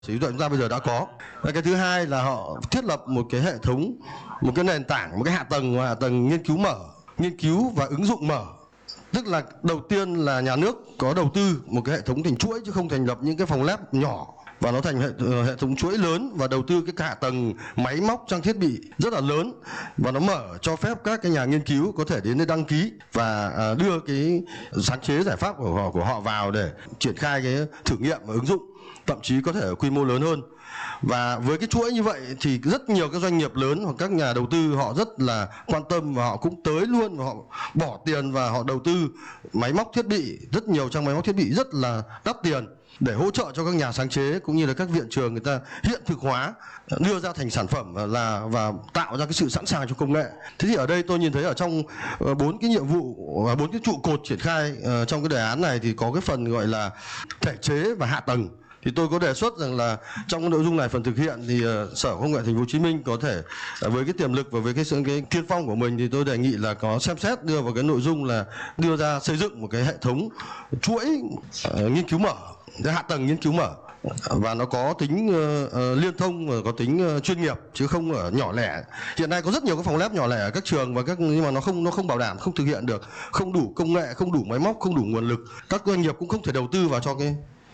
Sở hữu trí tuệ chúng ta bây giờ đã có. Cái thứ hai là họ thiết lập một cái hệ thống, một cái nền tảng, một cái hạ tầng nghiên cứu mở, nghiên cứu và ứng dụng mở. Tức là đầu tiên là nhà nước có đầu tư một cái hệ thống thành chuỗi chứ không thành lập những cái phòng lab nhỏ, và nó thành hệ thống chuỗi lớn và đầu tư cái hạ tầng máy móc trang thiết bị rất là lớn, và nó mở cho phép các cái nhà nghiên cứu có thể đến đây đăng ký và đưa cái sáng chế giải pháp của họ vào để triển khai cái thử nghiệm và ứng dụng, thậm chí có thể ở quy mô lớn hơn. Và với cái chuỗi như vậy thì rất nhiều các doanh nghiệp lớn hoặc các nhà đầu tư họ rất là quan tâm, và họ cũng tới luôn, và họ bỏ tiền và họ đầu tư máy móc thiết bị, rất nhiều trang máy móc thiết bị rất là đắt tiền để hỗ trợ cho các nhà sáng chế cũng như là các viện trường người ta hiện thực hóa, đưa ra thành sản phẩm và tạo ra cái sự sẵn sàng cho công nghệ. Thế thì ở đây tôi nhìn thấy ở trong 4 cái nhiệm vụ và 4 cái trụ cột triển khai trong cái đề án này thì có cái phần gọi là thể chế và hạ tầng. Thì tôi có đề xuất rằng là trong cái nội dung này, phần thực hiện thì Sở Công nghệ Thành phố Hồ Chí Minh có thể với cái tiềm lực và với cái tiên phong của mình thì tôi đề nghị là có xem xét đưa vào cái nội dung là đưa ra xây dựng một cái hệ thống chuỗi nghiên cứu mở, cái hạ tầng nghiên cứu mở, và nó có tính liên thông và có tính chuyên nghiệp chứ không ở nhỏ lẻ. Hiện nay có rất nhiều các phòng lab nhỏ lẻ ở các trường và nhưng mà nó không bảo đảm, không thực hiện được, không đủ công nghệ, không đủ máy móc, không đủ nguồn lực. Các doanh nghiệp cũng không thể đầu tư vào cho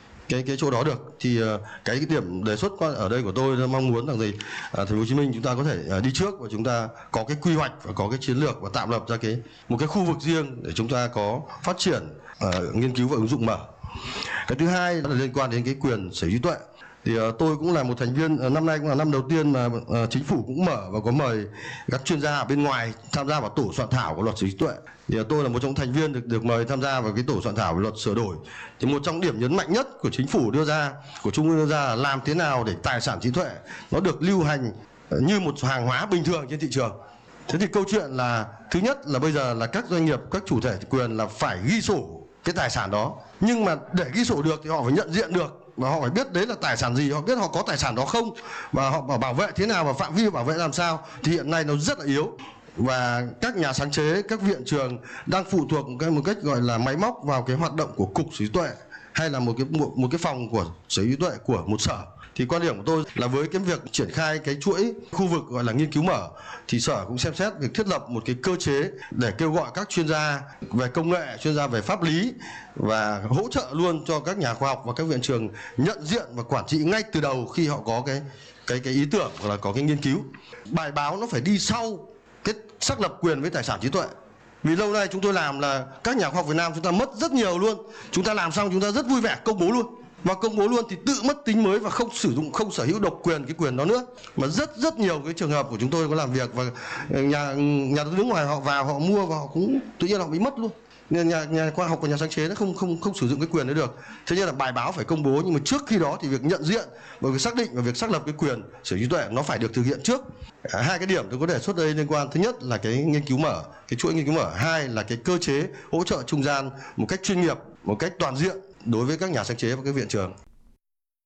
cái chỗ đó được. Thì cái điểm đề xuất ở đây của tôi là mong muốn rằng gì Thành phố Hồ Chí Minh chúng ta có thể đi trước và chúng ta có cái quy hoạch và có cái chiến lược và tạo lập ra một cái khu vực riêng để chúng ta có phát triển nghiên cứu và ứng dụng mở. Cái thứ hai là liên quan đến cái quyền sở hữu trí tuệ. Thì tôi cũng là một thành viên, năm nay cũng là năm đầu tiên mà chính phủ cũng mở và có mời các chuyên gia ở bên ngoài tham gia vào tổ soạn thảo của luật sở hữu trí tuệ. Thì tôi là một trong thành viên được mời tham gia vào cái tổ soạn thảo của luật sửa đổi. Thì một trong điểm nhấn mạnh nhất của chính phủ đưa ra, của Trung ương đưa ra là làm thế nào để tài sản trí tuệ nó được lưu hành như một hàng hóa bình thường trên thị trường. Thế thì câu chuyện là thứ nhất là bây giờ là các doanh nghiệp, các chủ thể quyền là phải ghi sổ cái tài sản đó. Nhưng mà để ghi sổ được thì họ phải nhận diện được, và họ phải biết đấy là tài sản gì, họ biết họ có tài sản đó không, và họ bảo vệ thế nào và phạm vi bảo vệ làm sao. Thì hiện nay nó rất là yếu, và các nhà sáng chế, các viện trường đang phụ thuộc một cách gọi là máy móc vào cái hoạt động của cục sở hữu trí tuệ hay là một cái phòng của sở hữu trí tuệ của một sở. Thì quan điểm của tôi là với cái việc triển khai cái chuỗi khu vực gọi là nghiên cứu mở thì sở cũng xem xét việc thiết lập một cái cơ chế để kêu gọi các chuyên gia về công nghệ, chuyên gia về pháp lý và hỗ trợ luôn cho các nhà khoa học và các viện trường nhận diện và quản trị ngay từ đầu khi họ có cái ý tưởng hoặc là có cái nghiên cứu. Bài báo nó phải đi sau cái xác lập quyền với tài sản trí tuệ. Vì lâu nay chúng tôi làm là các nhà khoa học Việt Nam chúng ta mất rất nhiều luôn. Chúng ta làm xong chúng ta rất vui vẻ công bố luôn. Và công bố luôn thì tự mất tính mới và không sử dụng, không sở hữu độc quyền cái quyền đó nữa. Mà rất nhiều cái trường hợp của chúng tôi có làm việc và nhà đầu tư nước ngoài họ vào họ mua và họ cũng tự nhiên họ bị mất luôn. Nên nhà khoa học và nhà sáng chế nó không sử dụng cái quyền đấy được. Thế nên là bài báo phải công bố, nhưng mà trước khi đó thì việc nhận diện và việc xác định và việc xác lập cái quyền sở hữu trí tuệ nó phải được thực hiện trước. Hai cái điểm tôi có đề xuất đây liên quan, thứ nhất là cái nghiên cứu mở, cái chuỗi nghiên cứu mở, hai là cái cơ chế hỗ trợ trung gian một cách chuyên nghiệp, một cách toàn diện đối với các nhà sáng chế và các viện trường.